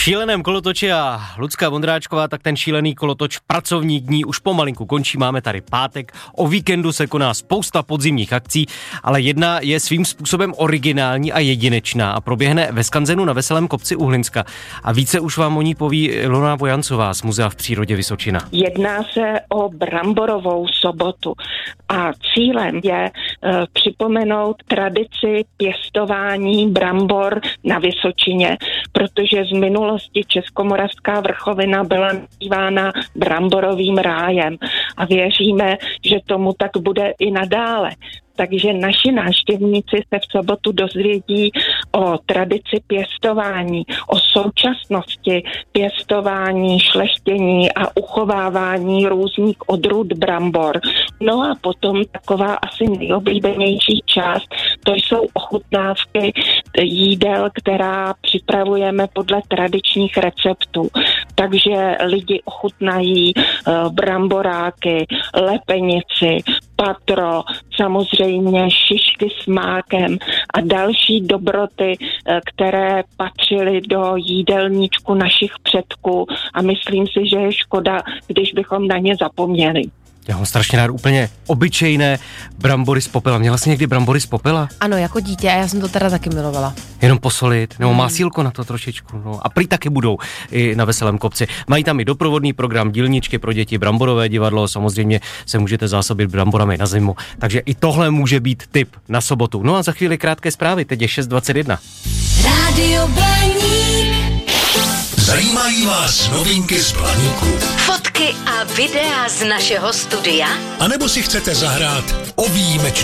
šíleném kolotoči a Lucka Vondráčková, tak ten šílený kolotoč pracovní dní už pomalinku končí, máme tady pátek, o víkendu se koná spousta podzimních akcí, ale jedna je svým způsobem originální a jedinečná a proběhne ve skanzenu na Veselém kopci u Hlinska. A více už vám o ní poví Ilona Vojancová z Muzea v přírodě Vysočina. Jedná se o bramborovou sobotu a cílem je připomenout tradici pěstování brambor na Vysočině, protože z minulosti Českomoravská vrchovina byla nazývána bramborovým rájem a věříme, že tomu tak bude i nadále. Takže naši návštěvníci se v sobotu dozvědí o tradici pěstování, o současnosti pěstování, šlechtění a uchovávání různých odrůd brambor. No a potom taková asi nejoblíbenější část, to jsou ochutnávky jídel, která připravujeme podle tradičních receptů. Takže lidi ochutnají bramboráky, lepenici, patro, samozřejmě šišky s mákem a další dobroty, které patřily do jídelníčku našich předků a myslím si, že je škoda, když bychom na ně zapomněli. Já mám strašně rád úplně obyčejné brambory z popela. Měla jsi někdy brambory z popela? Ano, jako dítě a já jsem to teda taky milovala. Jenom posolit, nebo másílko na to trošičku. No. A prý taky budou i na Veselém kopci. Mají tam i doprovodný program, dílničky pro děti, bramborové divadlo, samozřejmě se můžete zásobit bramborami na zimu. Takže i tohle může být tip na sobotu. No a za chvíli krátké zprávy, teď je 6:21. Rádio Blaník. Zajímají vás novinky z Blaníku? Fotky a videa z našeho studia? A nebo si chcete zahrát o výjimečnou